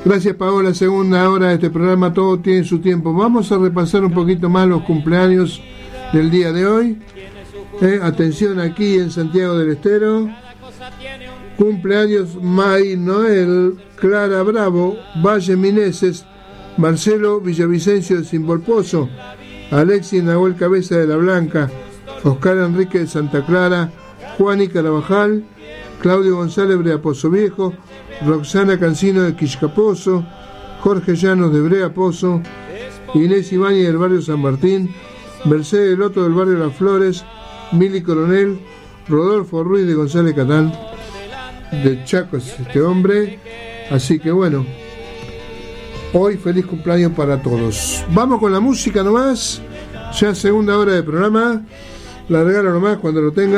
Gracias, Paola. Segunda hora de este programa, todo tiene su tiempo. Vamos a repasar un poquito más los cumpleaños del día de hoy. Atención, aquí en Santiago del Estero. Cumpleaños May Noel, Clara Bravo, Valle Mineses, Marcelo Villavicencio de Simbolpozo, Alexis Nahuel Cabeza de la Blanca, Oscar Enrique de Santa Clara, Juani Carabajal, Claudio González Brea Pozo Viejo, Roxana Cancino de Quiscapozo, Jorge Llanos de Brea Pozo, Inés Ibáñez del barrio San Martín, Mercedes Loto del barrio Las Flores, Mili Coronel, Rodolfo Ruiz de González Catán, de Chaco es este hombre. Así que bueno, hoy feliz cumpleaños para todos. Vamos con la música nomás, ya segunda hora de programa, largalo nomás cuando lo tenga.